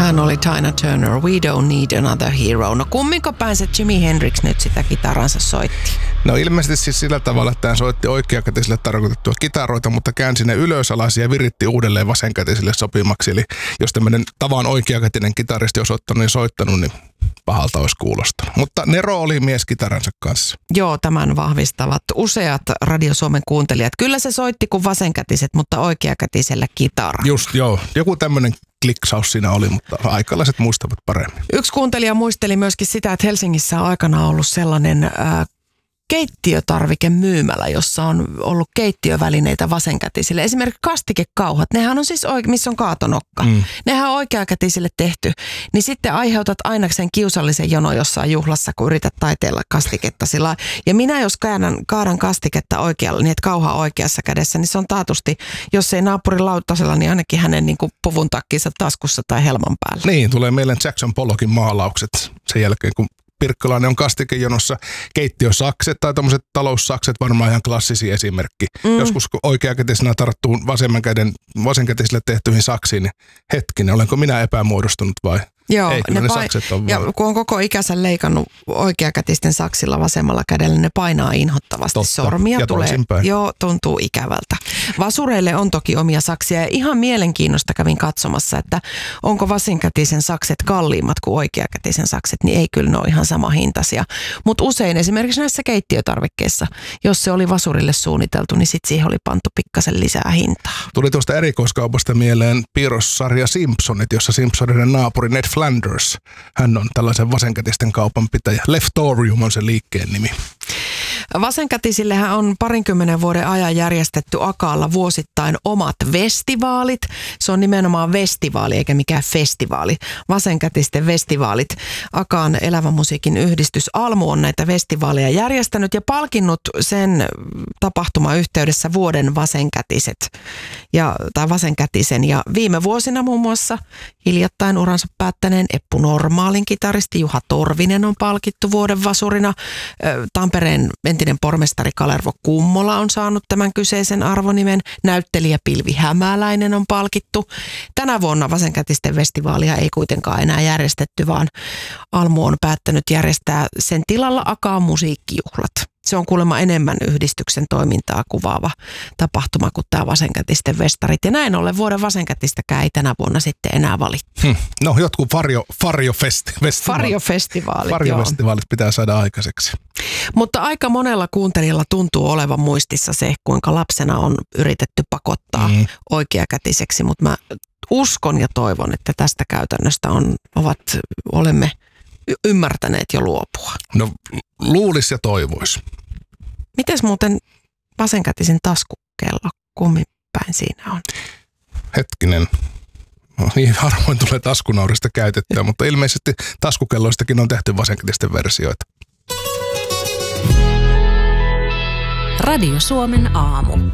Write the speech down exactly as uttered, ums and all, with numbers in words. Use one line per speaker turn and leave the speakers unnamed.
Hän oli Tina Turner, We Don't Need Another Hero. No kumminko päin se Jimi Hendrix nyt sitä kitaransa soitti?
No ilmeisesti siis sillä tavalla, että hän soitti oikeakätisille tarkoitettua kitaroita, mutta käänsi ne ylös alas ja viritti uudelleen vasenkätisille sopimaksi. Eli jos tämmöinen tavan oikeakätinen kitaristi olisi ottanut ja soittanut, niin pahalta olisi kuulostanut. Mutta Nero oli mies kitaransa kanssa.
Joo, tämän vahvistavat useat Radio Suomen kuuntelijat. Kyllä se soitti kuin vasenkätiset, mutta oikeakätisellä kitara.
Just joo, joku tämmöinen kliksaus siinä oli, mutta aikalaiset muistavat paremmin.
Yksi kuuntelija muisteli myöskin sitä, että Helsingissä on aikana ollut sellainen ää, keittiötarvikemyymälä, jossa on ollut keittiövälineitä vasenkätisille. Esimerkiksi kastikekauhat, nehän on siis, oike- missä on kaatonokka. Mm. Nehän on oikeakätisille tehty. Niin sitten aiheutat aina sen kiusallisen jono jossain juhlassa, kun yrität taiteella kastiketta sillä. Ja minä jos käännän, kaadan kastiketta oikealla, niin että kauha oikeassa kädessä, niin se on taatusti, jos ei naapurin lautasella, niin ainakin hänen niin kuin puvun takkinsa taskussa tai helman päällä.
Niin, tulee meille Jackson Pollockin maalaukset sen jälkeen, kun Pirkkalainen on kastikejonossa, keittiösakset tai tommoset taloussakset, varmaan ihan klassisia esimerkki. Mm. Joskus kun oikeakätisenä tarttuu vasemman käden, vasenkätisille tehtyihin saksiin, niin hetkinen, olenko minä epämuodostunut vai?
Joo,
ei, ne,
ne
ne
pain-
sakset on
ja
vaan.
kun on koko ikänsä leikannut oikeakätisten saksilla vasemmalla kädellä, ne painaa inhottavasti.
Totta.
Sormia
Ja
tulee,
toisinpäin.
joo, tuntuu ikävältä. Vasureille on toki omia saksia ja ihan mielenkiinnosta kävin katsomassa, että onko vasenkätisen sakset kalliimmat kuin oikeakätisen sakset, niin ei kyllä ne ole ihan sama hintaisia. Mutta usein esimerkiksi näissä keittiötarvikkeissa, jos se oli vasurille suunniteltu, niin sitten siihen oli pantu pikkasen lisää hintaa.
Tuli tuosta erikoiskaupasta mieleen piirrossarja Simpsonit, jossa Simpsoniden naapuri Ned Flanders, hän on tällaisen vasenkätisten kaupan pitäjä. Leftorium on se liikkeen nimi.
Vasenkätisillehän on parinkymmenen vuoden ajan järjestetty Akaalla vuosittain omat vestivaalit. Se on nimenomaan vestivaali eikä mikään festivaali. Vasenkätisten vestivaalit. Akaan elävän musiikin yhdistys Almu on näitä vestivaaleja järjestänyt ja palkinnut sen tapahtuman yhteydessä vuoden vasenkätiset ja, tai vasenkätisen. Ja viime vuosina muun muassa hiljattain uransa päättäneen Eppu Normaalin kitaristi Juha Torvinen on palkittu vuoden vasurina. Tampereen entinen pormestari Kalervo Kummola on saanut tämän kyseisen arvonimen. Näyttelijä Pilvi Hämäläinen on palkittu. Tänä vuonna vasenkätisten festivaalia ei kuitenkaan enää järjestetty, vaan Almu on päättänyt järjestää sen tilalla Akaan musiikkijuhlat. Se on kuulemma enemmän yhdistyksen toimintaa kuvaava tapahtuma kuin tämä vasenkätisten festarit. Ja näin ollen vuoden vasenkätistäkään ei tänä vuonna sitten enää valittu.
Hmm. No jotkut Fario, Fario-festivaalit.
Fario-festivaalit,
Fario-festivaalit pitää saada aikaiseksi.
Mutta aika monella kuuntelijalla tuntuu olevan muistissa se, kuinka lapsena on yritetty pakottaa mm. oikeakätiseksi. Mutta mä uskon ja toivon, että tästä käytännöstä on, ovat, olemme ymmärtäneet jo luopua.
No luulis ja toivois.
Mites muuten vasenkätisen taskukello, kummin päin siinä on?
Hetkinen. No, niin harvoin tulee taskunaurista käytettyä, mutta ilmeisesti taskukelloistakin on tehty vasenkätisten versioita.
Radio Suomen aamu.